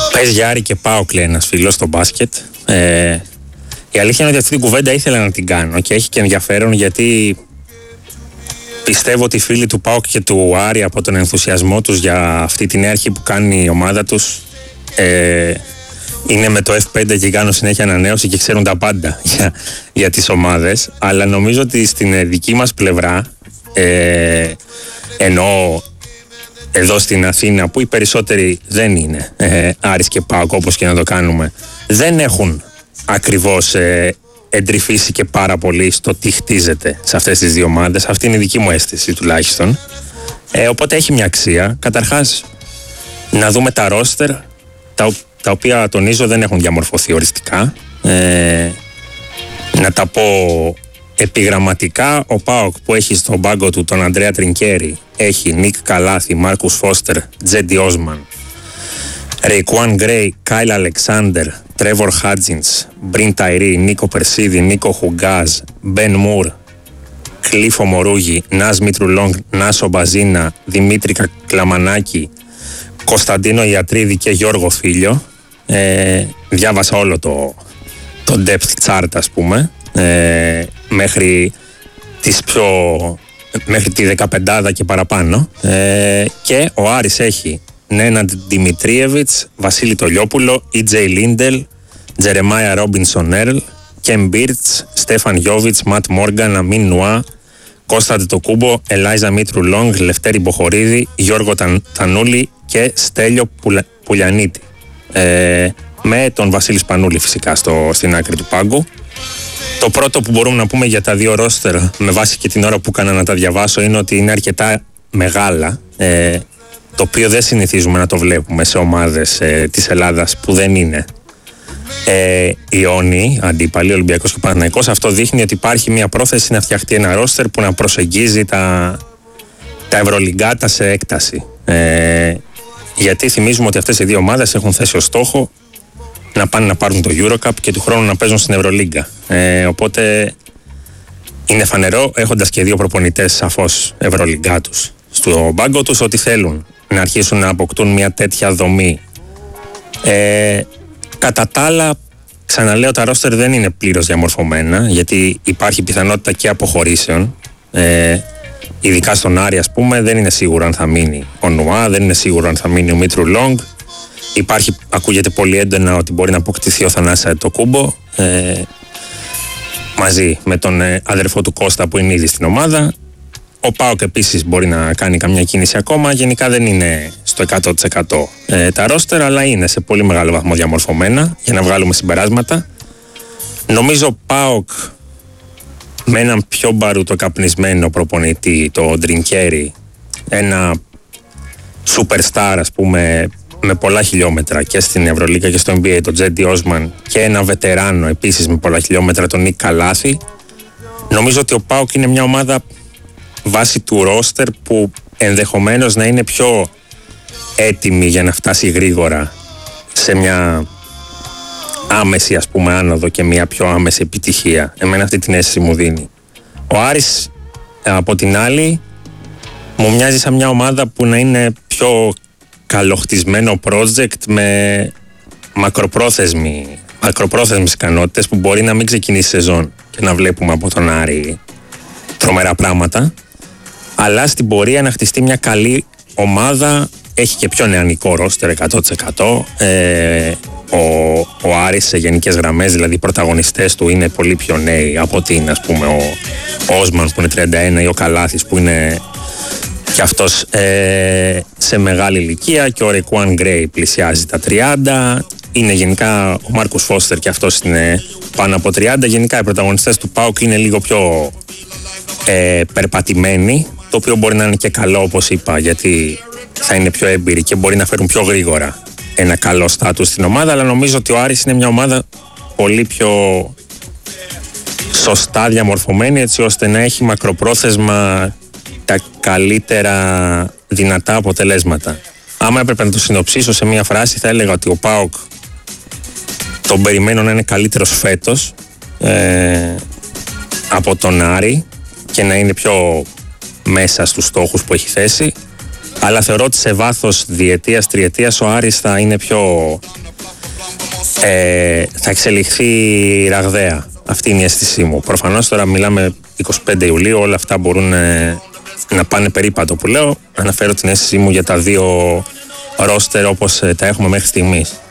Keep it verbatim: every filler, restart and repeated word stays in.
Πες για Άρη και ΠΑΟΚ, λέει ένας φίλος στο μπάσκετ. Ε, η αλήθεια είναι ότι αυτή την κουβέντα ήθελα να την κάνω και έχει και ενδιαφέρον, γιατί πιστεύω ότι οι φίλοι του ΠΑΟΚ και του Άρη, από τον ενθουσιασμό τους για αυτή την νέα αρχή που κάνει η ομάδα τους, ε, είναι με το εφ πέντε και κάνουν συνέχεια ανανέωση και ξέρουν τα πάντα για, για τις ομάδες. Αλλά νομίζω ότι στην δική μας πλευρά, ε, ενώ εδώ στην Αθήνα, που οι περισσότεροι δεν είναι ε, Άρης και ΠΑΟΚ, όπως και να το κάνουμε, δεν έχουν ακριβώς ε, εντρυφήσει και πάρα πολύ στο τι χτίζεται σε αυτές τις δύο ομάδες. Αυτή είναι η δική μου αίσθηση τουλάχιστον. Ε, οπότε έχει μια αξία. Καταρχάς, να δούμε τα ρόστερ, τα, τα οποία τονίζω δεν έχουν διαμορφωθεί οριστικά. Ε, να τα πω επιγραμματικά, ο ΠΑΟΚ που έχει στον πάγκο του τον Αντρέα Τρινκέρι έχει Νίκ Καλάθη, Μάρκους Φώστερ, Τζέντι Όσμαν, Ρεϊκουάν Γκρέι, Κάιλ Αλεξάνδερ, Τρέβορ Χάτζινς, Μπριν Ταϊρή, Νίκο Περσίδη, Νίκο Χουγκάζ, Μπεν Μουρ, Κλήφο Μορούγι, Νας Μητρουλόγκ, Νάσο Μπαζίνα, Δημήτρη Κλαμανάκη, Κωνσταντίνο Ιατρίδη και Γιώργο Φίλιο. Ε, διάβασα όλο το, το depth chart, ας πούμε, ε, μέχρι τις πιο... μέχρι τη δεκαπεντάδα και παραπάνω. Ε, και ο Άρης έχει Νέναντ Δημητρίεβιτς, Βασίλη Τολιόπουλο, Ι Τζέι Λίντελ, Τζερεμάια Ρόμπινσον Έρλ, Κεμ Μπίρτς, Στέφαν Γιόβιτς, Ματ Μόργαν, Αμίν Νουά, Κώστα Τετοκούμπο, Ελάιζα Μήτρου Λόγκ, Λευτέρη Μποχορίδη, Γιώργο Ταν, Τανούλη και Στέλιο Πουλα, Πουλιανίτη. Ε, με τον Βασίλη Σπανούλη φυσικά στο, στην άκρη του πάγκου. Το πρώτο που μπορούμε να πούμε για τα δύο ρόστερ, με βάση και την ώρα που έκανα να τα διαβάσω, είναι ότι είναι αρκετά μεγάλα, ε, το οποίο δεν συνηθίζουμε να το βλέπουμε σε ομάδες ε, της Ελλάδας που δεν είναι ε, Ιόνι, αντίπαλοι, Ολυμπιακός και Παναθηναϊκός. Αυτό δείχνει ότι υπάρχει μια πρόθεση να φτιαχτεί ένα ρόστερ που να προσεγγίζει τα, τα ευρωλιγκάτα σε έκταση. Ε, γιατί θυμίζουμε ότι αυτές οι δύο ομάδες έχουν θέσει ως στόχο να πάνε να πάρουν το EuroCup και του χρόνου να παίζουν στην Ευρωλίγκα. Ε, οπότε είναι φανερό, έχοντας και δύο προπονητές σαφώς ευρωλιγκάτους στο μπάγκο τους, ότι θέλουν να αρχίσουν να αποκτούν μια τέτοια δομή. Ε, κατά τα άλλα, ξαναλέω, τα ρόστερ δεν είναι πλήρως διαμορφωμένα, γιατί υπάρχει πιθανότητα και αποχωρήσεων. Ε, ειδικά στον Άρη, ας πούμε, δεν είναι σίγουρο αν θα μείνει ο Νουά, δεν είναι σίγουρο αν θα μείνει ο Μήτρου Λόγκ. Υπάρχει, ακούγεται πολύ έντονα ότι μπορεί να αποκτηθεί ο Θανάσης Αντετοκούμπο, ε, μαζί με τον ε, αδερφό του Κώστα που είναι ήδη στην ομάδα. Ο ΠΑΟΚ επίσης μπορεί να κάνει καμιά κίνηση ακόμα. Γενικά δεν είναι στο εκατό τοις εκατό ε, τα ρόστερ, αλλά είναι σε πολύ μεγάλο βαθμό διαμορφωμένα για να βγάλουμε συμπεράσματα. Νομίζω ο ΠΑΟΚ με έναν πιο μπαρουτοκαπνισμένο προπονητή, το Τρινκέρι, ένα superstar, ας πούμε, με πολλά χιλιόμετρα και στην Ευρωλίγκα και στο N B A, τον Τζέντι Όσμαν, και ένα βετεράνο επίσης με πολλά χιλιόμετρα, τον Νίκ Καλάθη. Νομίζω ότι ο ΠΑΟΚ είναι μια ομάδα βάσει του ρόστερ που ενδεχομένως να είναι πιο έτοιμη για να φτάσει γρήγορα σε μια άμεση, ας πούμε, άνοδο και μια πιο άμεση επιτυχία. Εμένα αυτή την αίσθηση μου δίνει. Ο Άρης, από την άλλη, μου μοιάζει σαν μια ομάδα που να είναι πιο καλοχτισμένο project με μακροπρόθεσμη, μακροπρόθεσμες ικανότητες, που μπορεί να μην ξεκινήσει σεζόν και να βλέπουμε από τον Άρη τρομερά πράγματα, αλλά στην πορεία να χτιστεί μια καλή ομάδα. Έχει και πιο νεανικό ρόστερ εκατό τοις εκατό. Ε, ο, ο Άρης σε γενικές γραμμές, δηλαδή οι πρωταγωνιστές του είναι πολύ πιο νέοι από ότι είναι, ας πούμε, ο, ο Όσμαν που είναι τριάντα ένα ή ο Καλάθης που είναι και αυτός ε, σε μεγάλη ηλικία, και ο Ρεϊκουάν Γκρέι πλησιάζει τα τριάντα. Είναι γενικά ο Μάρκους Φώστερ και αυτός είναι πάνω από τριάντα. Γενικά οι πρωταγωνιστές του ΠΑΟΚ είναι λίγο πιο ε, περπατημένοι, το οποίο μπορεί να είναι και καλό, όπως είπα, γιατί θα είναι πιο έμπειροι και μπορεί να φέρουν πιο γρήγορα ένα καλό στάτους στην ομάδα. Αλλά νομίζω ότι ο Άρης είναι μια ομάδα πολύ πιο σωστά διαμορφωμένη, έτσι ώστε να έχει μακροπρόθεσμα τα καλύτερα δυνατά αποτελέσματα. Άμα έπρεπε να το συνοψίσω σε μια φράση, θα έλεγα ότι ο ΠΑΟΚ τον περιμένω να είναι καλύτερος φέτος ε, από τον Άρη και να είναι πιο μέσα στους στόχους που έχει θέσει. Αλλά θεωρώ ότι σε βάθος διετίας, τριετίας ο Άρης θα είναι πιο... Ε, θα εξελιχθεί ραγδαία. Αυτή είναι η αίσθησή μου. Προφανώς τώρα μιλάμε εικοστή πέμπτη Ιουλίου, όλα αυτά μπορούν ε, να πάνε περίπατο που λέω. Αναφέρω την αίσθησή μου για τα δύο ρόστερ όπως ε, τα έχουμε μέχρι στιγμής.